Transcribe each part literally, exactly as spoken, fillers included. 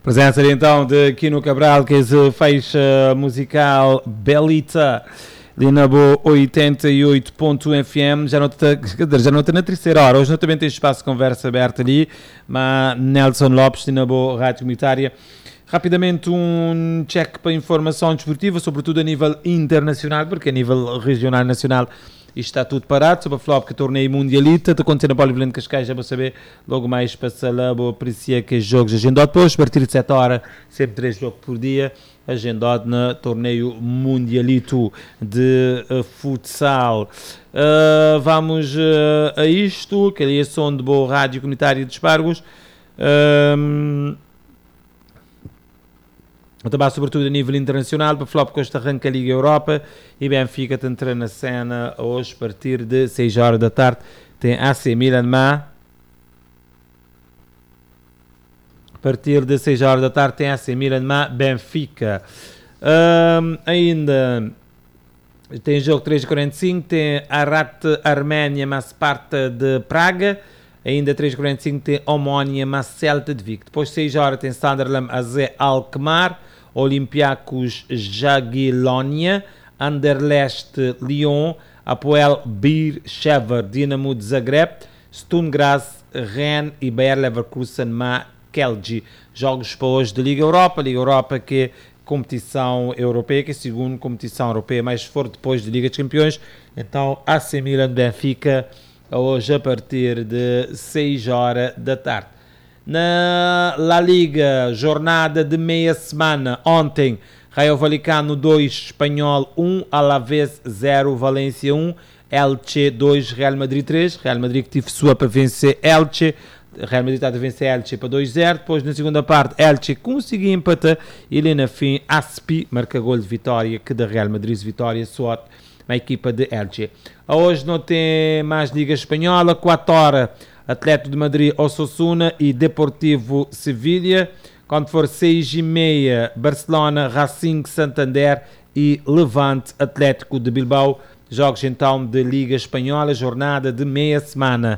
Presença então de Kino Cabral, que se fez uh, musical Belita, ali na boa oitenta e oito ponto um F M, já não está já não está na terceira hora, hoje não também tem espaço de conversa aberto ali, mas Nelson Lopes, na boa rádio comunitária. Rapidamente um check para informação desportiva, sobretudo a nível internacional, porque a nível regional e nacional isto está tudo parado, sobre a flop que torneio mundialita, está acontecendo na Polivalente de Cascais, já vou saber logo mais para lá, vou apreciar que jogos agendado depois, a partir de sete horas, sempre três jogos por dia, agendado no torneio mundialito de uh, futsal. Uh, vamos uh, a isto, que é a som de boa rádio comunitária de Espargos. Um, Também, sobretudo a nível internacional, para falar porque hoje arranca a Liga Europa e Benfica te entra na cena hoje a partir de seis horas da tarde. Tem A C Milan, a partir de seis horas da tarde tem A C Milan, Benfica. Um, ainda tem jogo três e quarenta e cinco, tem Arat Arménia, mas Sparta de Praga. Ainda três e quarenta e cinco tem Omónia, mas Celta de Vigo. Depois seis horas tem Sunderland, A Z Alkmaar, Olympiacos Jagiellonia, Anderlecht Lyon, Apoel Beersheva, Dinamo de Zagreb, Sturm Graz, Rennes e Bayer Leverkusen Kelji. Jogos para hoje da Liga Europa, Liga Europa que é competição europeia, que é a segunda competição europeia mais forte depois da Liga dos Campeões. Então A C Milan Benfica hoje a partir de seis horas da tarde. Na La Liga, jornada de meia semana, ontem, Rayo Vallecano dois, Espanhol um, Alavés zero, Valência um, Elche dois, Real Madrid três, Real Madrid que tive sua para vencer Elche, Real Madrid está a vencer Elche para dois a zero, depois na segunda parte Elche conseguiu empatar e ali na fim Aspi marca gol de vitória, que da Real Madrid vitória, sorte a equipa de Elche. Hoje não tem mais Liga Espanhola, quatro horas, Atlético de Madrid, Osasuna e Deportivo Sevilha. Quando for seis e meia, Barcelona, Racing Santander e Levante Atlético de Bilbao. Jogos então de Liga Espanhola, jornada de meia semana.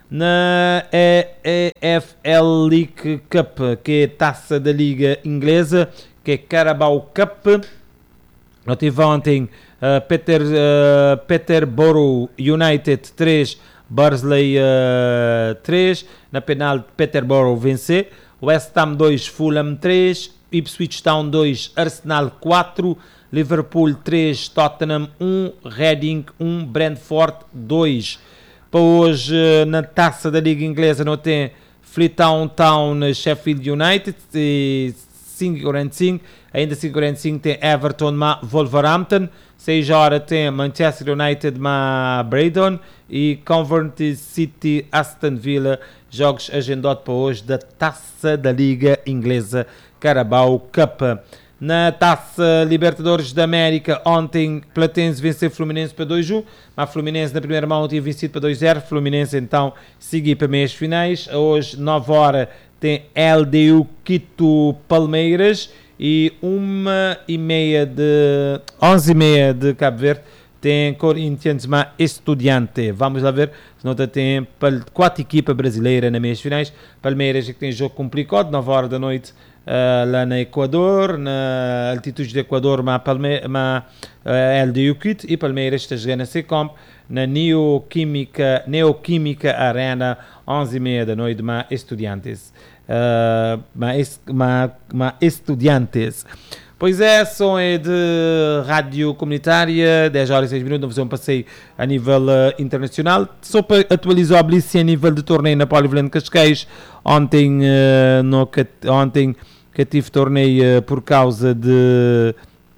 Na E F L League Cup, que é a taça da Liga Inglesa, que é Carabao Cup. Eu tive ontem uh, Peter, uh, Peterborough United três, Barnsley uh, três, na penal Peterborough vencer, West Ham dois, Fulham três, Ipswich Town dois, Arsenal quatro, Liverpool três, Tottenham um, Reading um, Brentford dois. Para hoje na taça da Liga Inglesa não tem Freetown Town, Sheffield United e cinco e quarenta e cinco, ainda cinco e quarenta e cinco tem Everton ma Wolverhampton, seis horas tem Manchester United ma Braydon e Coventry City Aston Villa. Jogos agendados para hoje da taça da Liga Inglesa Carabao Cup. Na taça Libertadores da América, ontem Platense venceu Fluminense para dois a um, mas Fluminense na primeira mão tinha vencido para dois a zero, Fluminense então seguiu para meias finais. Hoje nove horas tem L D U Quito Palmeiras e uma e meia de onze e meia de Cabo Verde tem Corinthians ma Estudiante. Vamos lá ver se não tem quatro equipas brasileiras nas meias finais. Palmeiras que tem jogo complicado, nove horas da noite uh, lá na Equador, na altitude do Equador, ma, Palme ma uh, L D U Quito, e Palmeiras está jogando a Secomp na Neoquímica, Neoquímica Arena, onze e meia da noite, ma Estudiantes. Uh, ma, ma, ma Estudiantes. Pois é, som é de rádio comunitária, dez horas e seis minutos, vamos fazer um passeio a nível uh, internacional. Só para atualizar a Blícia a nível de torneio na Polivalente Cascais, ontem, uh, no, ontem que tive torneio uh, por causa de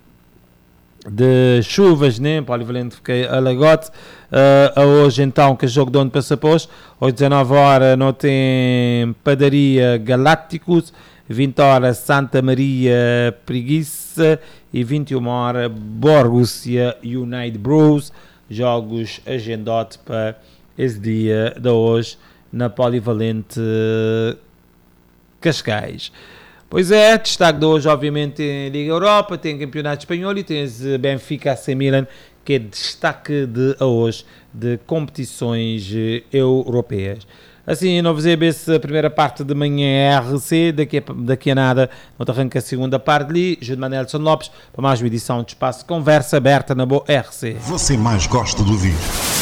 de chuvas, né? Polivalente fiquei alagote. Uh, hoje então, que jogo de onde passa para hoje, às dezanove horas não tem Padaria Galácticos, vinte horas Santa Maria Preguiça e vinte e uma horas Borussia United Bros. Jogos agendados para esse dia de hoje na Polivalente Cascais. Pois é, destaque de hoje obviamente em Liga Europa, tem Campeonato Espanhol e tem Benfica A C Milan, que é destaque de hoje de competições europeias. Assim, não vos esse a primeira parte de manhã R C, daqui a, daqui a nada, não te arranca a segunda parte ali, Júlio Manelson Lopes, para mais uma edição de Espaço de Conversa aberta na Boa R C. Você mais gosta de ouvir.